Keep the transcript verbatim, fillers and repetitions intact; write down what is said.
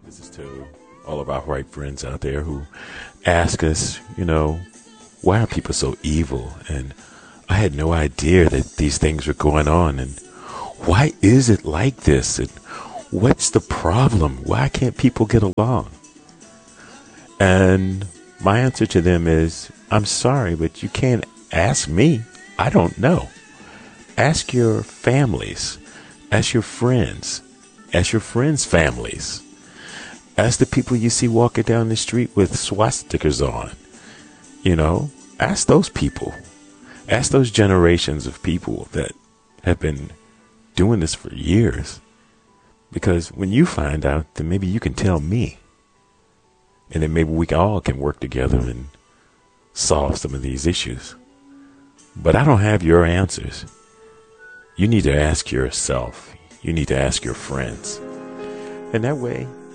This is to all of our white friends out there who ask us, you know, why are people so evil? And I had no idea that these things were going on. And why is it like this? And what's the problem? Why can't people get along? And my answer to them is, I'm sorry, but you can't ask me. I don't know. Ask your families. Ask your friends. Ask your friends' families. Ask the people you see walking down the street with swastikas on. You know, ask those people. Ask those generations of people that have been doing this for years. Because when you find out, then maybe you can tell me. And then maybe we all can work together and solve some of these issues. But I don't have your answers. You need to ask yourself. You need to ask your friends. And that way,